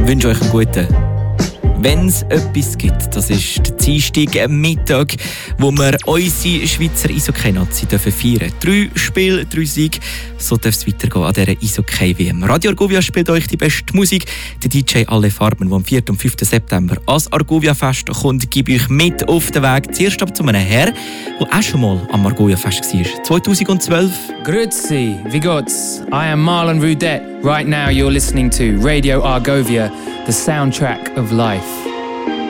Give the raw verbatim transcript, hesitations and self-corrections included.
wünsche euch einen guten. Wenn es etwas gibt, das ist der Dienstag Mittag, wo wir unsere Schweizer Eishockey-Nazi feiern dürfen. Drei Spiele, drei Siege, so darf es weitergehen an dieser Eishockey-W M. Radio Argovia spielt euch die beste Musik. Der D J Alle Farben, der am vierten und fünften September ans Argovia-Fest kommt, gebe ich mit auf den Weg. Zuerst aber zu einem Herr, der auch schon mal am Argovia-Fest war. zweitausendzwölf. Grüezi, wie geht's? I am Marlon Rudette. Right now you're listening to Radio Argovia, the soundtrack of life.